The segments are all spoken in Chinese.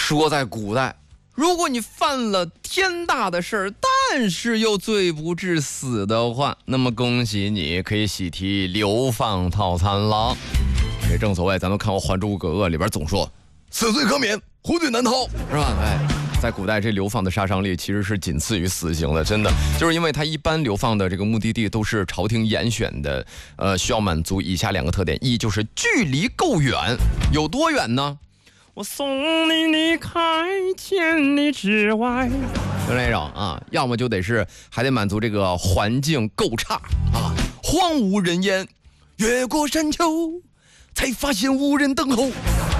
说在古代，如果你犯了天大的事儿，但是又罪不至死的话，那么恭喜你，可以喜提流放套餐了。这正所谓，咱们看过《还珠格格》里边总说死罪可免，活罪难逃，是吧？在古代这流放的杀伤力其实是仅次于死刑的，真的就是因为它一般流放的这个目的地都是朝廷严选的，需要满足以下2个特点：一就是距离够远，有多远呢？我送你离开千里之外，就那种啊，要么就得是还得满足这个环境够差啊，荒无人烟，越过山丘，才发现无人等候，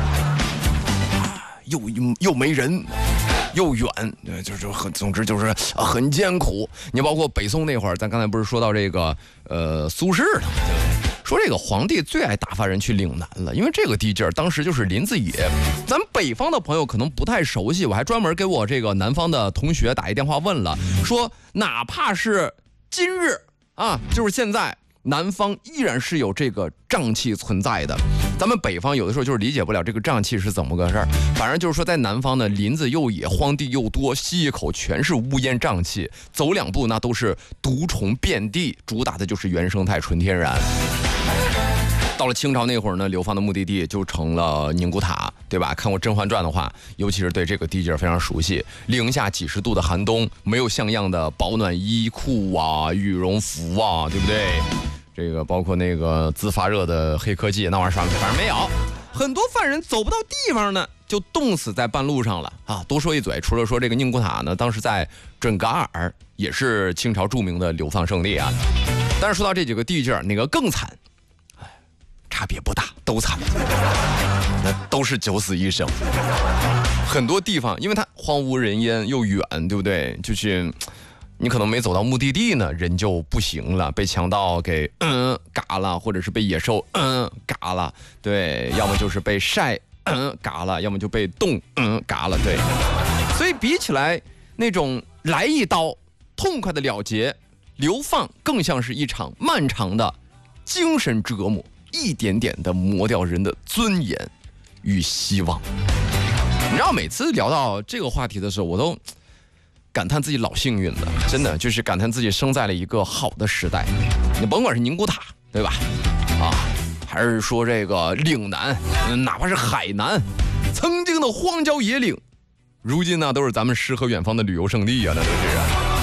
又没人。又远，就是总之就是很艰苦。你包括北宋那会儿，咱刚才不是说到这个苏轼呢，对不对？说这个皇帝最爱打发人去岭南了，因为这个地界儿当时就是林子野。咱北方的朋友可能不太熟悉，我还专门给我这个南方的同学打一电话问了，说哪怕是今日啊，就是现在。南方依然是有这个瘴气存在的，咱们北方有的时候就是理解不了这个瘴气是怎么个事儿。反正就是说，在南方呢，林子又野，荒地又多，吸一口全是乌烟瘴气，走2步那都是毒虫遍地，主打的就是原生态纯天然。到了清朝那会儿呢，流放的目的地就成了宁古塔，对吧？看过《甄嬛传》的话，尤其是对这个地界非常熟悉。零下几十度的寒冬，没有像样的保暖衣裤啊、羽绒服啊，对不对？这个包括那个自发热的黑科技，那玩意儿反正没有。很多犯人走不到地方呢，就冻死在半路上了啊！多说一嘴，除了说这个宁古塔呢，当时在准噶尔也是清朝著名的流放胜地啊。但是说到这几个地界，哪个更惨？差别不大，都惨，那都是九死一生。很多地方，因为它荒无人烟又远，对不对？就是你可能没走到目的地呢，人就不行了，被强盗给嘎了，或者是被野兽嘎了，对，要么就是被晒嘎了，要么就被冻嘎了，对。所以比起来那种来一刀痛快的了结，流放更像是一场漫长的精神折磨。一点点的磨掉人的尊严与希望。你知道，每次聊到这个话题的时候，我都感叹自己老幸运了，真的就是感叹自己生在了一个好的时代。你甭管是宁古塔，对吧？啊，还是说这个岭南，哪怕是海南，曾经的荒郊野岭，如今呢都是咱们诗和远方的旅游胜地啊，那都是。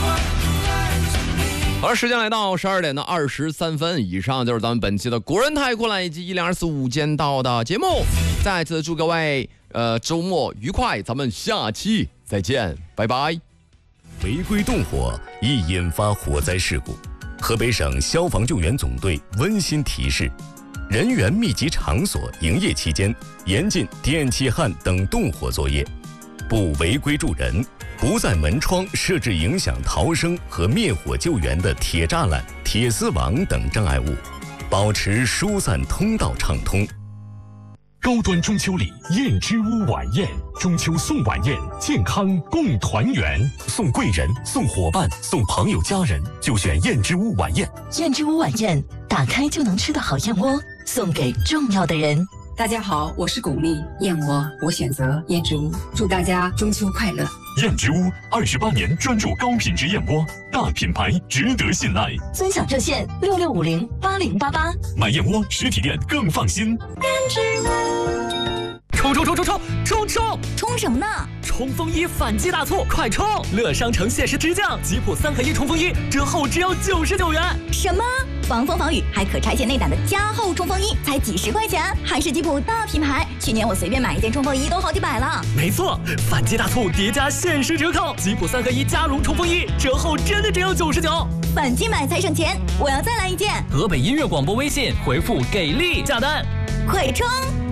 好了，时间来到12点的23分，以上就是咱们本期的国人太过来以及10245午间到的节目。再次祝各位周末愉快，咱们下期再见，拜拜。 违规动火易引发火灾事故，河北省消防救援总队温馨提示：人员密集场所营业期间，严禁电气焊等动火作业，不违规助人。不在门窗设置影响逃生和灭火救援的铁栅栏、铁丝网等障碍物，保持疏散通道畅通。 高端中秋礼燕之屋晚宴，中秋送晚宴，健康共团圆，送贵人、送伙伴、送朋友家人，就选燕之屋晚宴。 燕之屋晚宴，打开就能吃的好燕窝，送给重要的人。 大家好，我是巩俐，燕窝我选择燕之屋，祝大家中秋快乐。 燕之屋28年专注高品质燕窝，大品牌值得信赖。 尊享热线66508088， 买燕窝实体店更放心。 燕之屋， 冲什么呢？ 冲锋衣反击大促，快冲！乐商城限时直降，吉普3合1冲锋衣，折后只要99元。 什么？防风防雨还可拆卸内胆的加厚冲锋衣，才几10块钱，还是吉普大品牌。去年我随便买一件冲锋衣都好几百了。 没错，反击大促叠加限时折扣，吉普3合1加绒冲锋衣，折后真的只要99。 反击买才省钱，我要再来一件。 河北音乐广播微信回复给力下单， 快冲！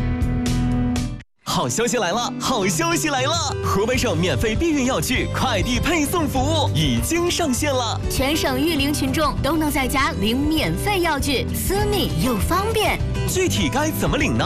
好消息来了！好消息来了！河北省免费避孕药具快递配送服务已经上线了， 全省育龄群众都能在家领免费药具，私密又方便。 具体该怎么领呢？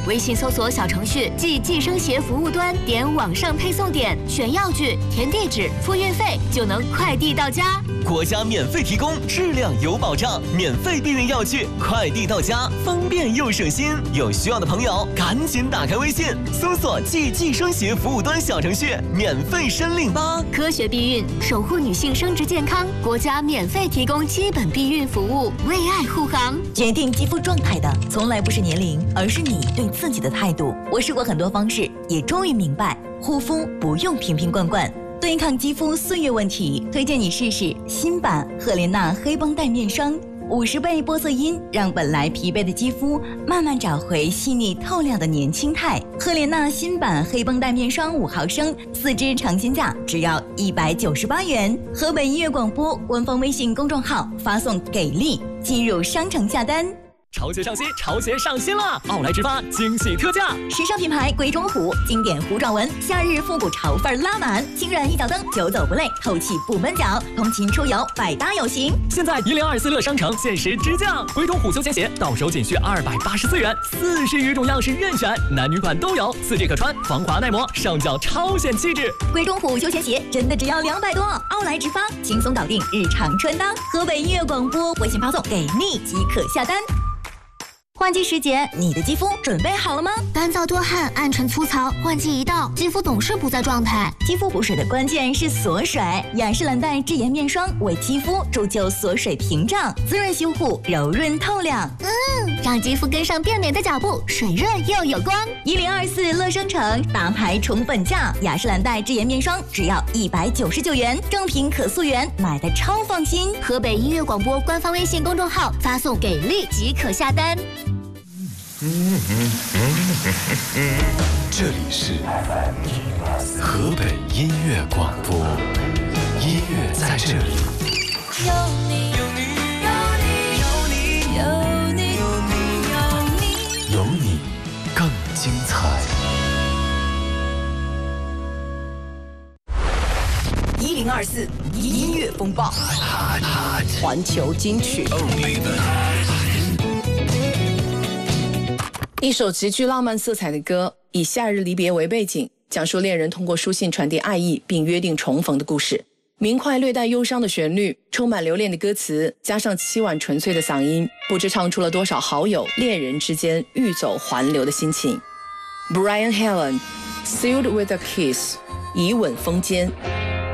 微信搜索小程序即计生协服务端，点网上配送点，选药具，填地址，付运费，就能快递到家。 国家免费提供，质量有保障，免费避孕药具，快递到家，方便又省心。有需要的朋友，赶紧打开微信，搜索即计生协服务端小程序，免费申领吧。 科学避孕，守护女性生殖健康，国家免费提供基本避孕服务，为爱护航。 决定肌肤状态的从来不是年龄，而是你对自己的态度。我试过很多方式，也终于明白，护肤不用瓶瓶罐罐。对抗肌肤岁月问题，推荐你试试新版赫莲娜黑绷带面霜，50倍玻色因，让本来疲惫的肌肤慢慢找回细腻透亮的年轻态。赫莲娜新版黑绷带面霜5毫升，4支尝鲜价只要198元。河北音乐广播官方微信公众号发送“给力”，进入商城下单。 潮鞋上新，潮鞋上新了！奥莱直发惊喜特价， 时尚品牌鬼冢虎，经典虎爪纹，夏日复古潮范拉满，轻软一脚蹬，久走不累，透气不闷脚，通勤出游百搭有型。 现在1024乐商城限时直降，鬼冢虎休闲鞋到手仅需284元，40余种样式任选，男女款都有，4G 可穿，防滑耐磨，上脚超显气质。 鬼冢虎休闲鞋真的只要200多，奥莱直发轻松搞定日常穿搭。河北音乐广播微信发送“给力”即可下单。换季时节，你的肌肤准备好了吗？ 干燥多汗、暗沉粗糙，换季一到，肌肤总是不在状态。 肌肤补水的关键是锁水，雅诗兰黛智妍面霜为肌肤铸就锁水屏障，滋润修护，柔润透亮。 让肌肤跟上变美的脚步，水润又有光。 1024乐商城大牌宠粉价，雅诗兰黛智妍面霜只要199元，正品可溯源，买的超放心。 河北音乐广播官方微信公众号发送“给力”即可下单。 这里是河北音乐广播，音乐在这里。 有你，有你，有你，有你，有你，有你， 有你更精彩。 1024音乐风暴，环球金曲。一首极具浪漫色彩的歌，以夏日离别为背景，讲述恋人通过书信传递爱意并约定重逢的故事。明快略带忧伤的旋律，充满留恋的歌词，加上凄婉纯粹的嗓音，不知唱出了多少好友恋人之间欲走还留的心情。Brian Helen， Sealed with a Kiss， 以吻封缄。